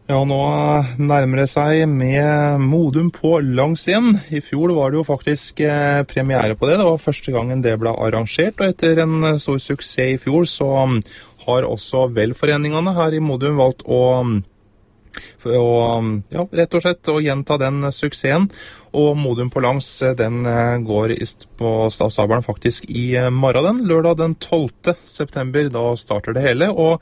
Ja, nå nærmer det seg med Modum på langs igjen. I fjor var det jo faktisk premiere på det. Det var første gangen det ble arrangert, og etter en stor suksess i fjor så har også velforeningene her i Modum valgt å rett og slett å gjenta den suksessen. Og Modum på langs, den går på Stavstabelen faktisk i morgen, lørdag den 12. september. Da starter det hele, og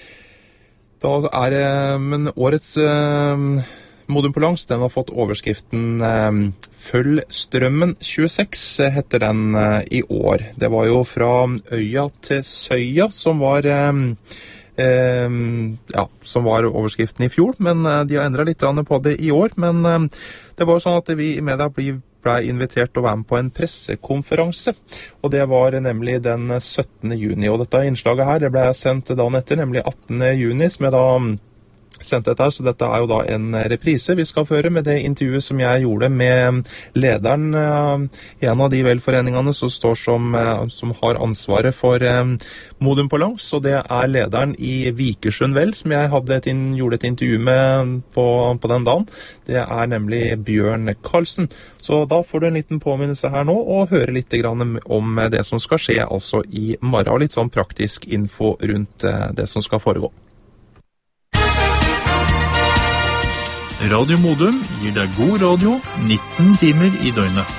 men årets Modum på langs, den har fått overskriften Følg strømmen 26, heter den i år. Det var jo fra øya til søya som var overskriften i fjor, men de har endret litt på det i år. Men det var jo sånn at vi i media ble invitert til å være med på en pressekonferanse, og det var nemlig den 17. juni, og dette innslaget her, det ble sendt dagen etter, nemlig 18. juni, som jeg da sendte dette her, så dette er jo da en reprise vi skal føre med det intervjuet som jeg gjorde med lederen i en av de velforeningene som har ansvaret for Modum på langs, og det er lederen i Vikersund Vel, som jeg gjorde et intervju med på den dagen. Det er nemlig Bjørn Karlsen. Så da får du en liten påminnelse her nå, og høre litt grann om det som skal skje altså i morgen, og litt sånn praktisk info rundt det som skal foregå. Radio Modum gir deg god radio 19 timer i døgnet.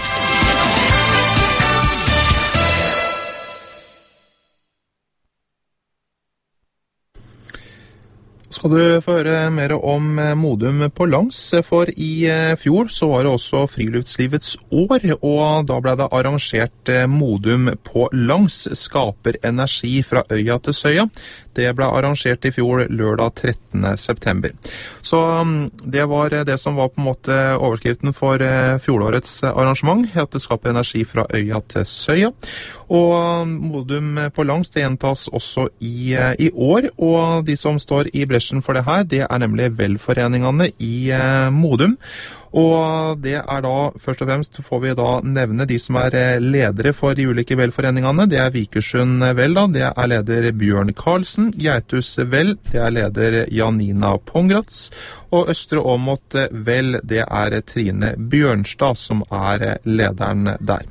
Skal du få høre mer om Modum på langs, for i fjor så var det også friluftslivets år, og da ble det arrangert Modum på langs, skaper energi fra øya til søya. Det ble arrangert i fjor lørdag 13. september. Så det var det som var på en måte overskriften for fjorårets arrangement, at det skaper energi fra øya til søya. Og Modum på langs, det gjentas også i år, og de som står i bresjen for det her, det er nemlig velforeningene i Modum. Og det er da, først og fremst får vi da nevne de som er ledere for de ulike velforeningene. Det er Vikersund Vel da, det er leder Bjørn Karlsen. Geitus Vel, det er leder Janina Pongrats. Og Østre Åmot Vel, det er Trine Bjørnstad som er lederen der.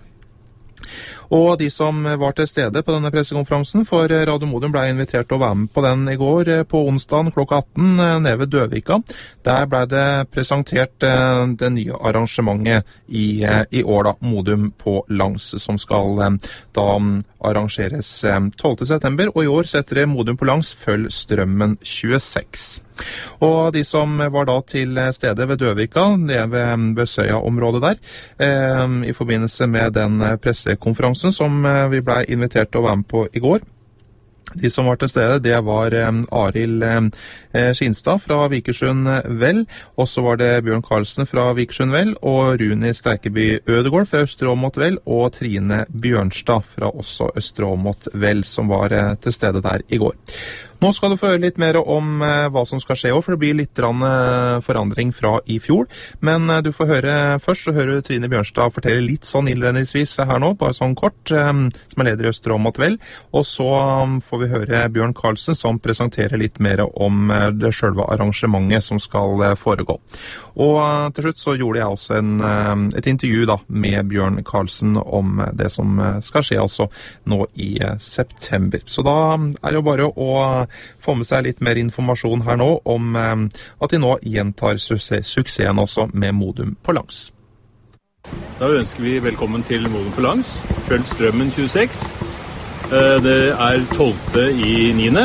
Og de som var til stede på denne pressekonferansen for Radio Modum ble invitert til å være med på den i går på onsdagen klokka 18 nede ved Døvika. Der ble det presentert det nye arrangementet i år da, Modum på langs, som skal da arrangeres 12. september, og i år setter det Modum på langs Følg strømmen 26. Og de som var da til stede ved Døvika, det ved Søya-området der, i forbindelse med den pressekonferansen som vi ble invitert til å være med på i går. De som var til stede, det var Arild Skinstad fra Vikersund Vel, og så var det Bjørn Karlsen fra Vikersund Vel, og Runi Sterkeby Ødegård fra Østre Åmot Vel, og Trine Bjørnstad fra også Østre Åmot Vel, som var til stede der i går. Nå skal du få høre litt mer om hva som skal skje, for det blir litt forandring fra i fjor. Men du får høre først, så hører Trine Bjørnstad fortelle litt sånn innledningsvis her nå, bare sånn kort, som er leder i Østre Åmot Vel. Og så får vi høre Bjørn Karlsen som presenterer litt mer om det selve arrangementet som skal foregå. Og til slutt så gjorde jeg også et intervju da med Bjørn Karlsen om det som skal skje altså nå i september. Så da er det jo bare å få med seg litt mer informasjon her nå om at de nå gjentar suksessen også med Modum på langs. Da ønsker vi velkommen til Modum på langs, Følg strømmen 26. Det er 12. i 9.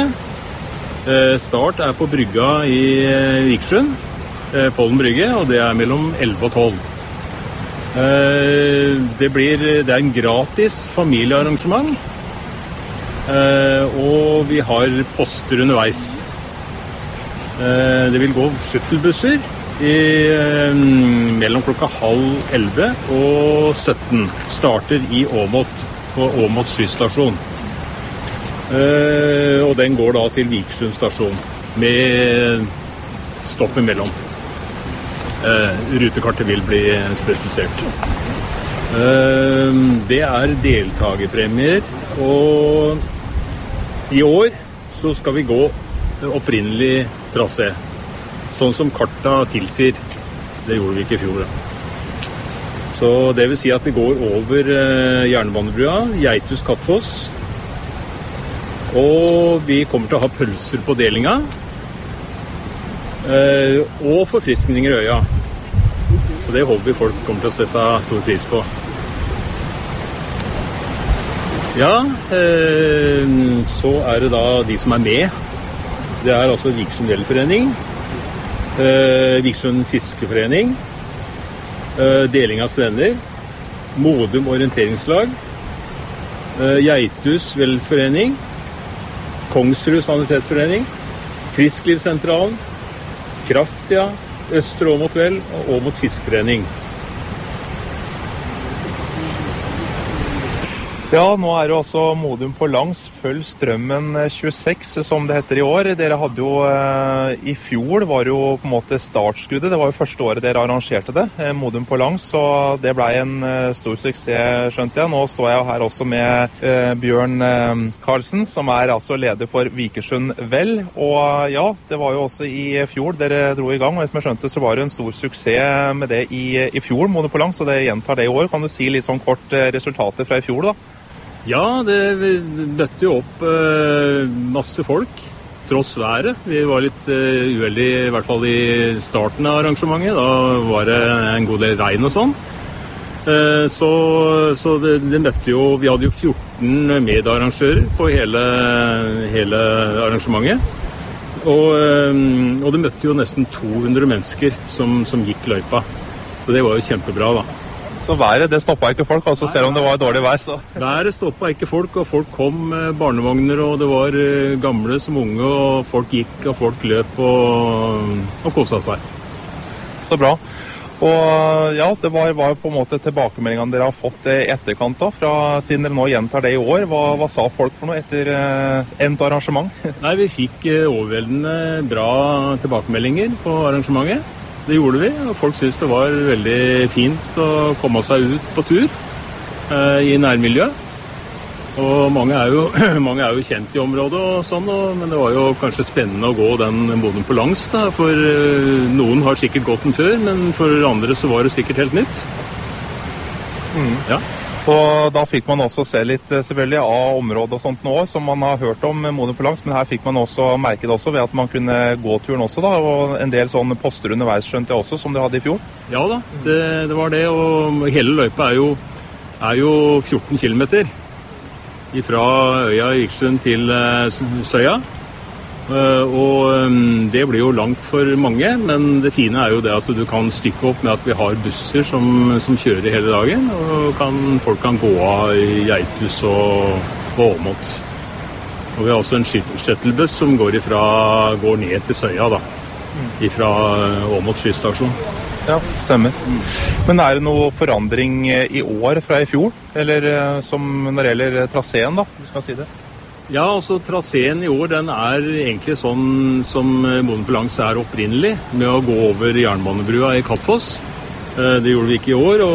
Start er på brygga i Vikersund, Pollen brygge, og det er mellom 11 og 12. Det er en gratis familiearrangement, og vi har poster underveis. Det vil gå skyttelbusser mellom klokka 10:30 og 17. Starter i Åmot, på Åmot skystasjon. Og den går da til Vikersund stasjon, med stopp imellom. Rutekartet vil bli spesifisert. Det er deltagerpremier, og i år så skal vi gå opprinnelig trasé. sånn som karta tilsier. Det gjorde vi ikke i fjor. Da. Så det vil si at vi går over jernbanebrua, Geithus-Kattfoss, og vi kommer til å ha pølser på delinga, og forfriskninger i øya. Så det håper vi folk kommer til å sette stor pris på. Ja, så det da de som med. Det altså Vikersund Elforening, Vikersund Fiskeforening, Deling av Strender, Modum Orienteringslag, Geithus Velforening, Kongsrud Sanitetsforening, Frisklivssentralen, Kraftia, Østre Åmot Vel og Åmot Fiskeforening. Ja, nå det altså Modum på langs, følg strømmen 26, som det heter i år. Dere hadde jo, i fjor var jo på en måte startskuddet, det var jo første året dere arrangerte det, Modum på langs, så det ble en stor suksess, skjønte jeg. Nå står jeg jo her også med Bjørn Karlsen, som altså leder for Vikersund Vel, og ja, det var jo også i fjor dere dro i gang, og som jeg skjønte så var det en stor suksess med det i fjor, Modum på langs, og det gjentar det i år. Kan du si litt sånn kort resultater fra i fjor da? Ja, det møtte jo opp masse folk, tross været. Vi var litt uheldige, i hvert fall i starten av arrangementet. Da var det en god del regn og sånn. Så det møtte jo, vi hadde jo 14 medarrangører på hele arrangementet. Og det møtte jo nesten 200 mennesker som gikk løypa. Så det var jo kjempebra da. Så været, det stoppet ikke folk, altså selv om det var dårlig vær, så... Været stoppet ikke folk, og folk kom med barnevogner, og det var gamle som unge, og folk gikk, og folk løp og koset seg. Så bra. Og ja, det var på en måte tilbakemeldingene dere har fått etterkant da, siden dere nå gjentar det i år. Hva sa folk for noe etter endt arrangement? Nei, vi fikk overveldende bra tilbakemeldinger på arrangementet. Det gjorde vi, og folk syntes det var veldig fint å komme seg ut på tur i nærmiljøet. Og mange er jo kjent i området og sånn, men det var jo kanskje spennende å gå den Modum på langs da, for noen har sikkert gått den før, men for andre så var det sikkert helt nytt. Ja. Og da fikk man også se litt selvfølgelig av området og sånt nå, som man har hørt om Modum på langs, men her fikk man også merke det også ved at man kunne gå turen også da, og en del sånne poster underveis skjønte jeg også, som dere hadde i fjor. Ja da, det var det, og hele løypa er jo 14 kilometer fra øya i Vikersund til Søya. Og det blir jo langt for mange, men det fine er jo det at du kan stykke opp med at vi har busser som kjører hele dagen, og folk kan gå av i Geithus og Åmot. Og vi har også en shuttlebuss som går ned til Søya da, fra Åmot skystasjon. Ja, stemmer. Men det noe forandring i år fra i fjor, eller når det gjelder traseen da, du skal si det? Ja, altså traseen i år den egentlig sånn som Modum på langs opprinnelig, med å gå over jernbanebrua i Kattfoss. Det gjorde vi ikke i år,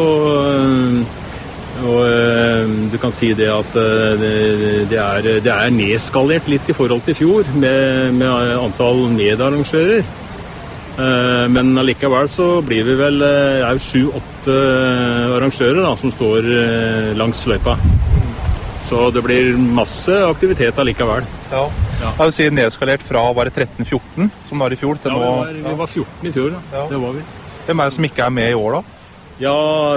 og du kan si det at det nedskalert litt i forhold til fjor, med antall medarrangører. Men allikevel så blir vi vel 7-8 arrangører da, som står langs løypa. Så det blir masse aktivitet allikevel. Ja. Jeg vil si nedskalert fra var det 13-14 som var i fjor til nå. Vi var 14 i fjor, ja. Det var vi. Hvem det som ikke med i år da? Ja,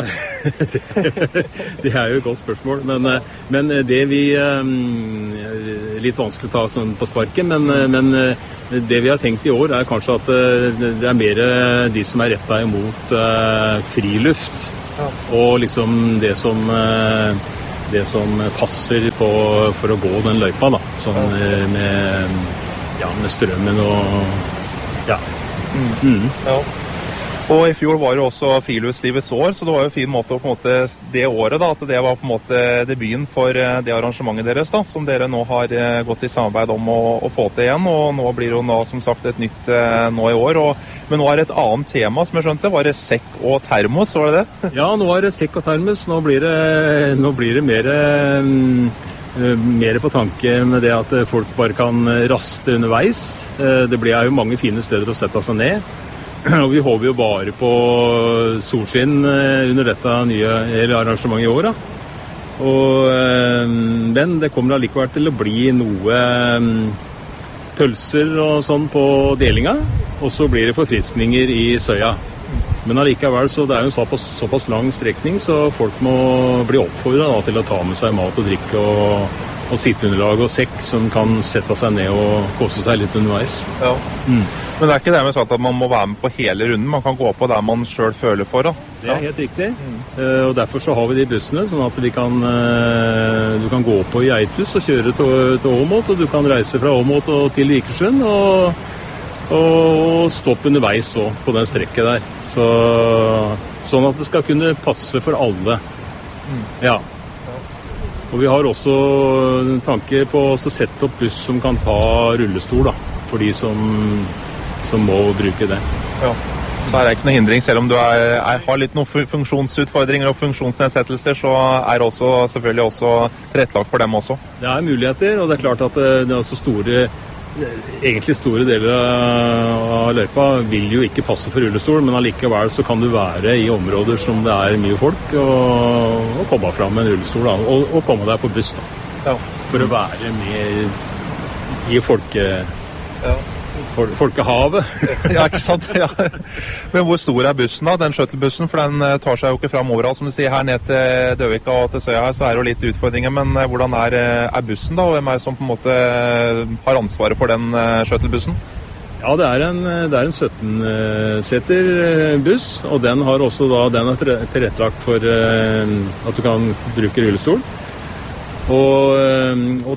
det jo et godt spørsmål, men det vi litt vanskelig å ta sånn på sparken, men det vi har tenkt i år kanskje at det mer de som rettet imot friluft, og liksom det som passer for å gå den løypa da, sånn med strømmen og ja. Ja. Og i fjor var det også friluftslivets år, så det var jo en fin måte på en måte det året da, at det var på en måte debuten for det arrangementet deres da, som dere nå har gått i samarbeid om å få til igjen, og nå blir det jo nå, som sagt et nytt nå i år, men nå det et annet tema som jeg skjønte, var det sekk og termos, var det det? Ja, nå det sekk og termos, nå blir det mer mer på tanke med det at folk bare kan raste underveis. Det er jo mange fine steder å sette seg ned. Og vi håper jo bare på solskinn under dette nye arrangementet i år. Da. Men det kommer allikevel til å bli noe pølser og sånn på delinga, og så blir det forfriskninger i Søya. Men allikevel så det er jo en såpass lang strekning, så folk må bli oppfordret til å ta med seg mat og drikke og sitteunderlag og sekk som kan sette seg ned og kose seg litt underveis. Ja. Men det er ikke det med sånn at man må være med på hele runden, man kan gå på der man selv føler for. Da. Det er helt riktig, og derfor så har vi de bussene, sånn at du kan gå på i Eitus og kjøre til Åmot, og du kan reise fra Åmot og til Vikersund, og stoppe underveis også på den strekket der. Sånn at det skal kunne passe for alle. Ja. Og vi har også en tanke på å sette opp buss som kan ta rullestol, da, for de som må bruke det. Ja. Så er det ikke noe hindring, selv om du har litt noen funksjonsutfordringer og funksjonsnedsettelser, så er det også, selvfølgelig også tilrettelagt for dem også. Det er muligheter, og det er klart at det er også store deler av løypa vil jo ikke passe for rullestol, men allikevel så kan du være i områder som det er mye folk, og komme fram med en rullestol, da, og komme deg på buss, da, ja. For å være med i folkehavet. Ja, ikke sant? Ja. Men hvor stor er bussen da, den shuttlebussen? For den tar seg jo ikke fram overalt, som du sier. Her ned til Døvika og til Søya her, så er det jo litt utfordringer. Men hvordan er bussen da? Og hvem er det som på en måte har ansvaret for den shuttlebussen? Ja, det er en 17-seter buss, og den er tilrettelagt for at du kan bruke rullestol. Og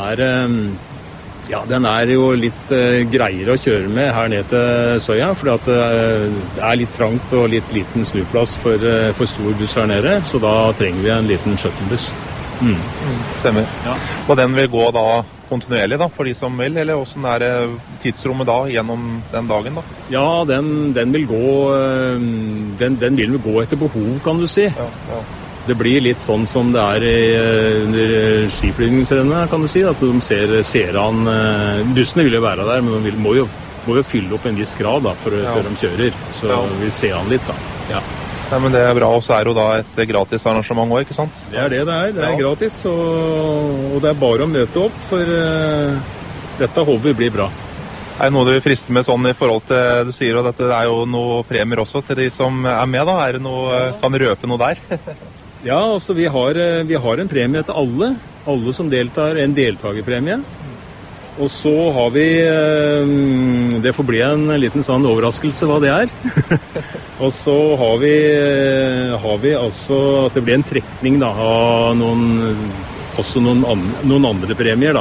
den er jo litt greiere å kjøre med her ned til Søya, fordi at det er litt trangt og litt liten snuplass for stor buss her nede, så da trenger vi en liten shuttlebuss. Stemmer. Ja. Og den vil gå da kontinuerlig da, for de som vil, eller hvordan er det tidsrommet da gjennom den dagen da? Ja, den vil gå etter behov, kan du si. Ja, ja. Det blir litt sånn som det er under skiflygningsrennet, kan du si, at de ser an. Bussene vil jo være der, men de må jo fylle opp en viss grad da, før de kjører. Så vi ser an litt da. Ja. Ja, men det er bra, og så er det jo da et gratis arrangement også, ikke sant? Det er det er. Det er gratis, og det er bare å møte opp, for dette håper vi blir bra. Er det noe du vil friste med sånn i forhold til, du sier at dette er jo noe premier også til de som er med da? Er det noe, kan du røpe noe der? Ja, altså vi har en premie til alle som deltar, en deltagerpremie. Og så har vi, det får bli en liten sånn overraskelse hva det er. Og så har vi altså at det blir en trekning da, av noen andre premier da.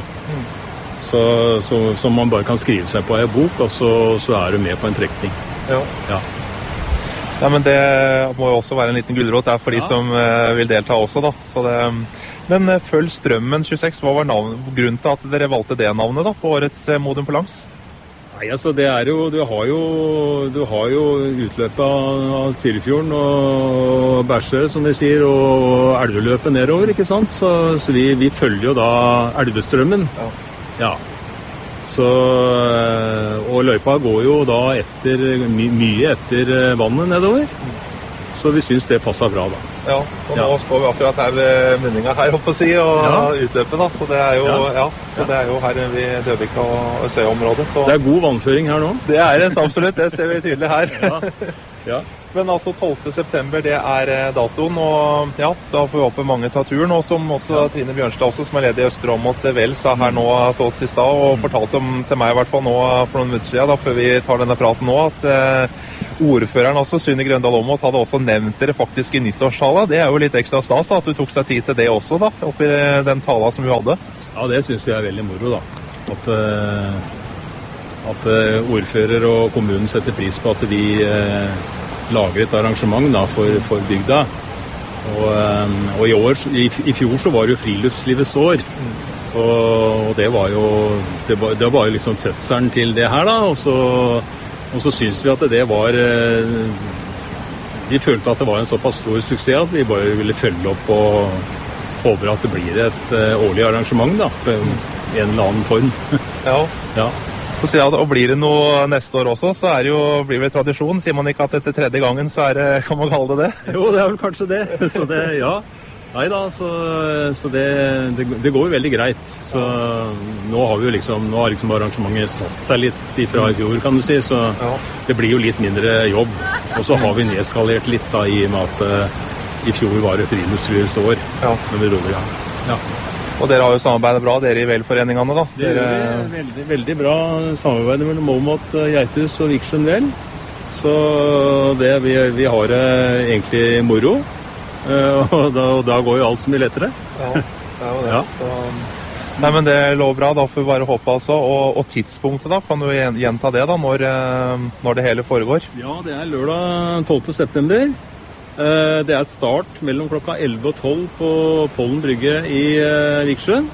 Som man bare kan skrive seg på i bok, og så er du med på en trekning. Ja. Ja, men det må jo også være en liten gulrot der for de som vil delta også da. Men følg strømmen 26, hva var grunnen til at dere valgte det navnet da, på årets Modum på langs? Nei, altså det er jo, du har jo utløpet av Tyrifjorden og Bærsjø, som de sier, og elveløpet nedover, ikke sant? Så vi følger jo da elvestrømmen. Ja. Og løypa går jo da mye etter vannet nedover, så vi synes det passer bra da. Ja, og nå står vi akkurat her ved munninga her, håper jeg å si, og utløpet da, så det er jo her i Døvika og Søya-området. Så. Det er god vannføring her nå. Det er det, absolutt, det ser vi tydelig her. Ja. Men altså 12. september, det er datoen, og ja, da får vi håpe mange tar turen, og som også Trine Bjørnstad også, som er ledig i Østre Åmot vel, sa her nå til oss i stad, og fortalte til meg i hvert fall nå for noen minutter siden, da, før vi tar denne praten nå, at ordføreren også, Sunni Grøndal Åmot, hadde også nevnt dere faktisk i nyttårstala. Det er jo litt ekstra stas at du tok seg tid til det også da, oppi den tala som du hadde. Ja, det synes vi er veldig moro da, at ordfører og kommunen setter pris på at vi lager et arrangement da, for bygda. Og i fjor så var det jo friluftslivets år, og det var jo liksom tøtselen til det her da, og så synes vi at det var, vi følte at det var en såpass stor suksess at vi bare ville følge opp håper at det blir et årlig arrangement da, på en eller annen form. Ja. Ja. Så sier jeg at, og blir det noe neste år også, så blir det tradisjon. Sier man ikke at etter tredje gangen, så kan man kalle det det? Jo, det vel kanskje det. Så det, ja. Neida, så det går jo veldig greit. Så nå har arrangementet satt seg litt fra i fjor, kan du si. Så det blir jo litt mindre jobb. Og så har vi nedskalert litt da, i og med at i fjor var det friluftslivets år. Ja. Når vi dro i gang. Ja. Og dere har jo samarbeidet bra, dere i velforeningene da? Det er veldig, veldig bra samarbeid mellom Åmot, Geithus og Vikersund Vel. Så vi har egentlig moro. Og da går jo alt så mye lettere. Ja, det er jo det. Ja. Så, nei, men det lå bra, da får vi bare håpe altså. Og tidspunktet da, kan du gjenta det da, når det hele foregår? Ja, det er lørdag 12. september. Det er start mellom klokka 11 og 12 på Pollen brygge i Vikersund.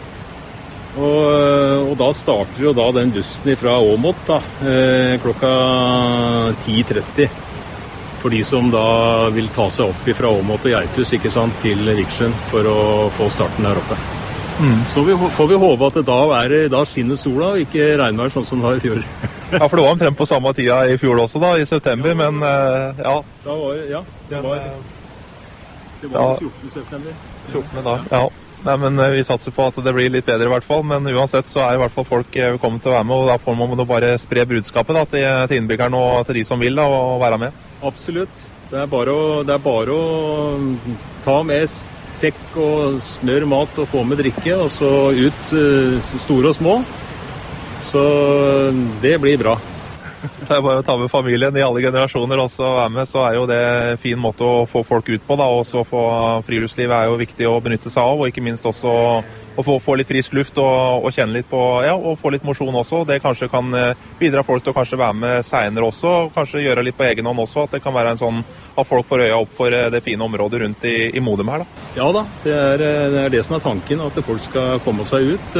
Og da starter jo da den bussen fra Åmot da, klokka 10:30. For de som da vil ta seg opp fra Åmot og Geithus, ikke sant, til Vikersund for å få starten der oppe. Så får vi håpe at da skinner sola og ikke regnvær sånn som det var i fjor. Ja, for det var omtrent på samme tida i fjor også da, i september, men ja. Det var 14. september. 14. da, ja. Nei, men vi satser på at det blir litt bedre i hvert fall, men uansett så i hvert fall folk velkommen til å være med, og da får man bare spre budskapet da, til innbyggerne og til de som vil da, og være med. Absolutt. Det er bare å ta med sekk og smør mat og få med drikke, og så ut store og små. Så det blir bra. Det er bare å ta med familien i alle generasjoner også være med, så jo det en fin måte å få folk ut på da, og så få friluftslivet jo viktig å benytte seg av, og ikke minst også å få litt frisk luft og kjenne litt på, ja, og få litt mosjon også. Det kanskje kan bidra folk til å kanskje være med senere også, og kanskje gjøre litt på egen hånd også, at det kan være en sånn, at folk får øya opp for det fine området rundt i Modum her da. Ja da, det er det som er tanken, at folk skal komme seg ut,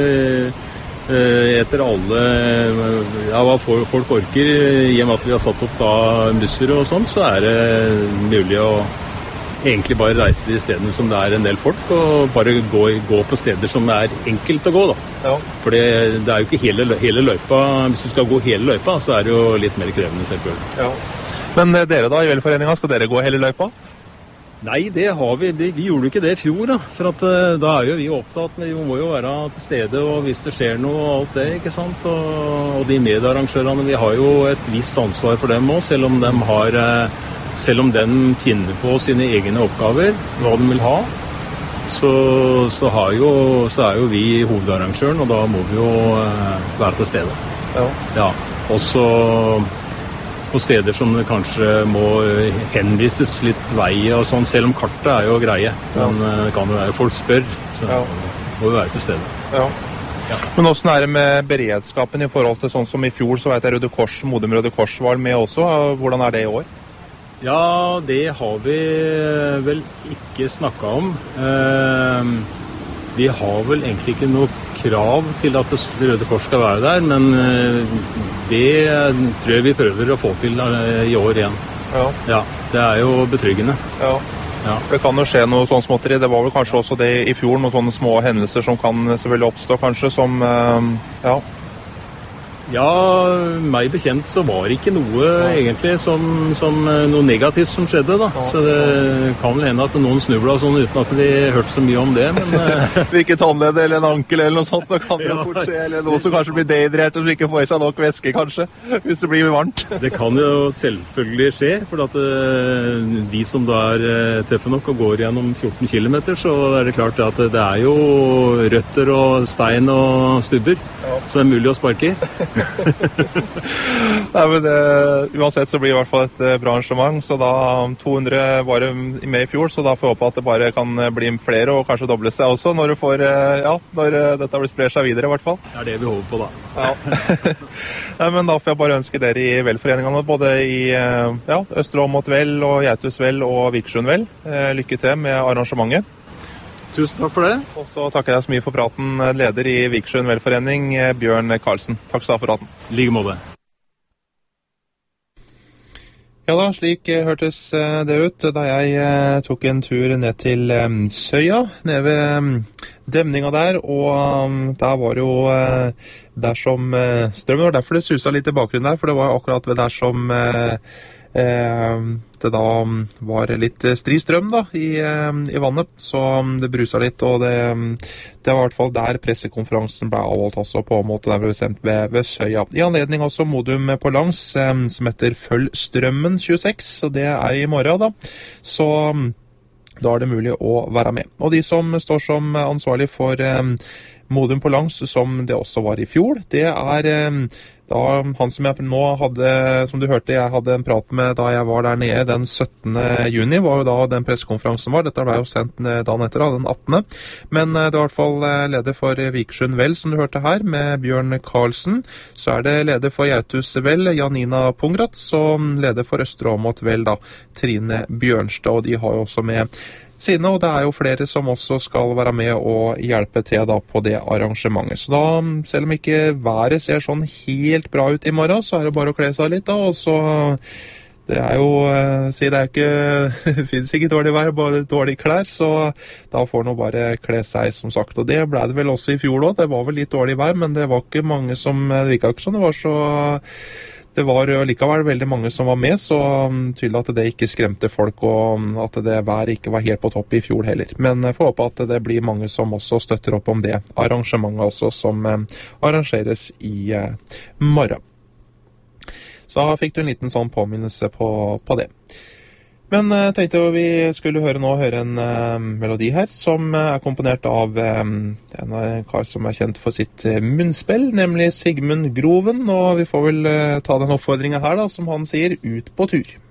etter alle hva folk orker. I og med at vi har satt opp da busser og sånn, så det mulig å egentlig bare reise til de stedene som det en del folk, og bare gå på steder som enkelt å gå da. Ja. For det jo ikke hele løypa. Hvis du skal gå hele løypa, så det jo litt mer krevende selvfølgelig. Ja. Men dere da i velforeningen, skal dere gå hele løypa? Nei, det har vi. Vi gjorde ikke det i fjor, da. For at, da jo vi opptatt, men vi må jo være til stede, og hvis det skjer noe og alt det, ikke sant? Og de mediearrangørene, vi har jo et visst ansvar for dem også, selv om den finner på sine egne oppgaver, hva de vil ha, så jo vi hovedarrangøren, og da må vi jo være til stede. Ja. Ja. Også på steder som det kanskje må henvises litt vei og sånn, selv om kartet jo greie. Men det kan jo være folk spør, så må vi være til stede. Ja. Ja. Men hvordan det med beredskapen i forhold til sånn som i fjor, så vet jeg Røde Kors, Modum Røde Kors var med også. Hvordan det i år? Ja, det har vi vel ikke snakket om. Vi har vel egentlig ikke noe krav til at Røde Kors skal være der, men det tror jeg vi prøver å få til i år igjen. Ja. Ja, det jo betryggende. Ja. Ja. Det kan jo skje noe sånn småtteri. Det var vel kanskje også det i fjor, noen sånne små hendelser som kan selvfølgelig oppstå kanskje, som ja. Ja, meg bekjent så var det ikke noe egentlig som noe negativt som skjedde da. Så det kan vel hende at noen snublet sånn uten at vi hørte så mye om det, men ikke tannledd eller en ankel eller noe sånt, da kan det fort skje, eller noe som kanskje blir dehydrert og ikke får i seg nok væske kanskje, hvis det blir varmt. Det kan jo selvfølgelig skje, for at de som da tøffe nok og går gjennom 14 kilometer, så det klart at det jo røtter og stein og stubber, så det mulig å sparke i. Nei, men uansett så blir det i hvert fall et bra arrangement, så da 200 var med i fjor, så da får jeg håpe at det bare kan bli flere og kanskje doble seg også når når dette blir sprer seg videre i hvert fall. Det det vi håper på da. Ja. Nei, men da får jeg bare ønske dere i velforeningene, både i Østre Åmot Vel og Geithus Vel og Vikersund Vel. Lykke til med arrangementet. Tusen takk for det. Og så takker jeg så mye for praten, leder i Vikersund Velforening, Bjørn Karlsen. Takk skal du ha for praten. I like måte. Ja da, slik hørtes det ut da jeg tok en tur ned til Søya, nede ved demninga der, og der var jo der som strømmen var derfor det suset litt i bakgrunnen der, for det var akkurat ved der som det da var litt stri strøm da, i vannet, så det bruset litt, og det var i hvert fall der pressekonferansen ble avholdt også på en måte der ble bestemt ved Søya. I anledning også Modum på langs, som heter Følg strømmen 26, og det i morgen da, så da det mulig å være med. Og de som står som ansvarlig for Modum på langs, som det også var i fjor, det da han som jeg nå hadde, som du hørte, jeg hadde en prat med da jeg var der nede den 17. juni, var jo da den pressekonferansen var. Dette ble jo sendt dagen etter, den 18. Men det var i hvert fall leder for Vikersund Vel, som du hørte her, med Bjørn Karlsen. Så det leder for Jautus Vel, Janina Pungrat, som leder for Østre Åmot Vel, da, Trine Bjørnstad, og de har jo også med sine, og det jo flere som også skal være med og hjelpe til da på det arrangementet. Så da, selv om ikke været ser sånn helt bra ut i morgen, så det bare å kle seg litt da, og så det jo, sier det ikke, det finnes ikke dårlig vær, bare dårlige klær, så da får nå bare kle seg som sagt. Og det ble det vel også i fjor også, det var vel litt dårlig vær, men det var ikke mange som, det virket ikke sånn, det var så... Det var likevel veldig mange som var med, så tydelig at det ikke skremte folk, og at det været ikke var helt på topp i fjor heller. Men jeg får håpe at det blir mange som også støtter opp om det arrangementet også, som arrangeres i morgen. Så fikk du en liten sånn påminnelse på det. Men jeg tenkte vi skulle høre en melodi her, som komponert av en kar som kjent for sitt munnspill, nemlig Sigmund Groven, og vi får vel ta den oppfordringen her da, som han sier, ut på tur.